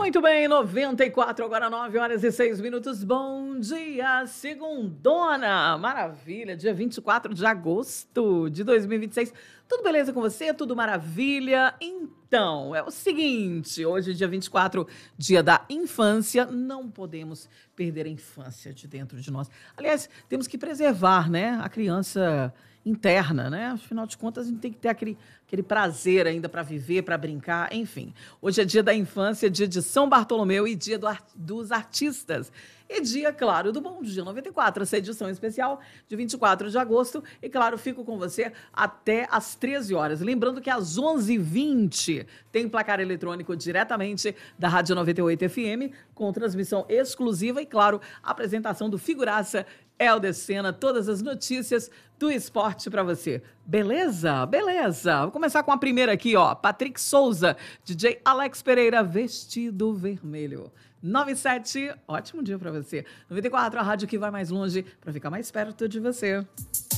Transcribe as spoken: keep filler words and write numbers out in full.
Muito bem, noventa e quatro, agora nove horas e seis minutos. Bom dia, segundona. Maravilha, dia vinte e quatro de agosto de dois mil e vinte e seis. Tudo beleza com você? Tudo maravilha? Então, é o seguinte, hoje, dia vinte e quatro, dia da infância, não podemos perder a infância de dentro de nós. Aliás, temos que preservar, né, a criança interna, né? Afinal de contas, a gente tem que ter aquele, aquele prazer ainda para viver, para brincar, enfim. Hoje é dia da infância, dia de São Bartolomeu e dia do, dos artistas. E dia, claro, do Bom Dia noventa e quatro, essa edição especial de vinte e quatro de agosto. E, claro, fico com você até às treze horas. Lembrando que às onze e vinte tem placar eletrônico diretamente da Rádio noventa e oito F M, com transmissão exclusiva e, claro, apresentação do figuraça Helder Senna, todas as notícias do esporte para você. Beleza? Beleza. Vou começar com a primeira aqui, ó. Patrick Souza, D J Alex Pereira, Vestido Vermelho. nove e sete, ótimo dia para você. noventa e quatro, a rádio que vai mais longe para ficar mais perto de você.